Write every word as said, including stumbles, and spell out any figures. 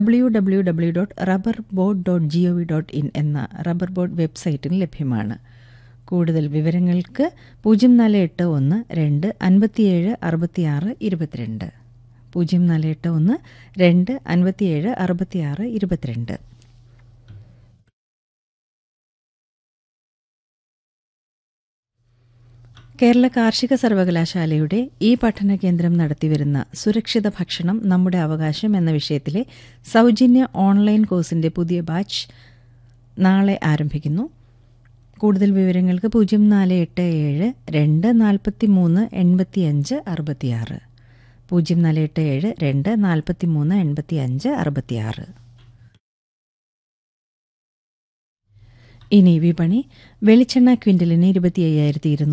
W W W dot rubber board dot G O V dot in എന്ന rubber board വെബ്സൈറ്റിൽ ലഭ്യമാണ്. കൂടുതൽ വിവരങ്ങൾക്ക് പൂജ്യം നാല് എട്ട് ഒന്ന് രണ്ട് അൻപത്തിയേഴ് അറുപത്തിയാറ് ഇരുപത്തിരണ്ട് പൂജ്യം നാല് എട്ട് ഒന്ന് രണ്ട് അൻപത്തിയേഴ് അറുപത്തിയാറ് ഇരുപത്തിരണ്ട്. കേരള കാർഷിക സർവകലാശാലയുടെ ഈ പഠന കേന്ദ്രം നടത്തിവരുന്ന സുരക്ഷിത ഭക്ഷണം നമ്മുടെ അവകാശം എന്ന വിഷയത്തിലെ സൗജന്യ ഓൺലൈൻ കോഴ്സിന്റെ പുതിയ ബാച്ച് നാളെ ആരംഭിക്കുന്നു. കൂടുതൽ വിവരങ്ങൾക്ക് പൂജ്യം നാല് എട്ട് ഏഴ് രണ്ട് നാൽപ്പത്തി മൂന്ന് എൺപത്തി അഞ്ച് അറുപത്തിയാറ് പൂജ്യം നാല് എട്ട് ഏഴ് രണ്ട് നാൽപ്പത്തി മൂന്ന് എൺപത്തി അഞ്ച് അറുപത്തിയാറ്. ഇനി വിപണി. വെളിച്ചെണ്ണ ക്വിൻ്റലിന് ഇരുപത്തി അയ്യായിരത്തി ഇരുന്നൂറ്